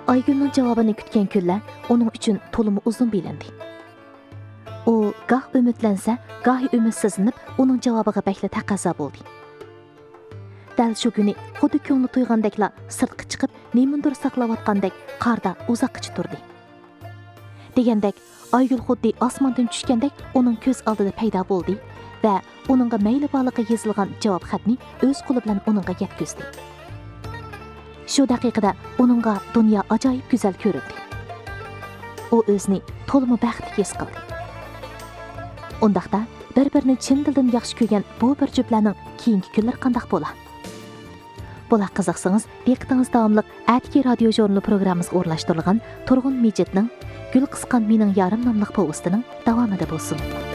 Aygül'nün cevabını kütken kunlar onun üçün tolumu uzun bilindi. O gah ümitlense, gahi ümitsizlanib, onun cevabıga bekle taqaza bo'ldi. Dal shu kuni xuddi ko'ngli to'ygandekla sirtqa chiqib, nemindir saqlayotgandek qarda uzoqqa turdi. Degandek, Aygül xuddi osmondan tushgandek uning ko'z oldida paydo bo'ldi va uningga mayli baliqqa yozilgan javob xatni o'z qo'li bilan uningga yetkazdi. Shu daqiqada uningga dunyo ajoyib go'zal ko'rindi. U o'zini to'liq baxtli his qildi. Undaqda bir-birini chin dildan yaxshi ko'rgan bu bir juftlarning keyingi kunlar qanday bo'ladi? Bular qiziqsangiz, diqqatingiz davomliq Atki radio jurnali programmasiga o'rnashtirilgan Turg'un Mejitning Gul qisqan mening yarim nomli povestining davomida bo'lsin.